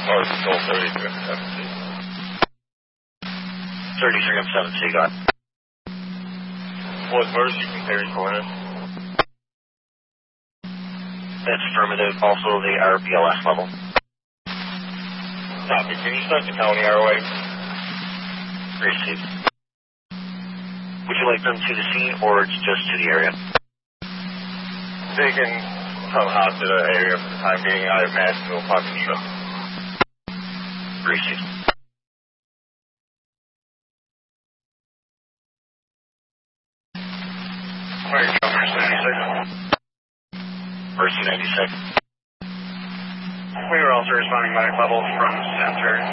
Or control 33 on 7C. 33 on 7C, got it. Was Mercy from Terry's Corner? That's affirmative. Also the RBLS level. Copy. Can you start the county our way? Received. Would you like them to the scene or just to the area? They can come out to the area for the time being. I imagine we'll probably need them. Received. Where are you from, Mercy 96? Mercy 96. We were also responding by level from center.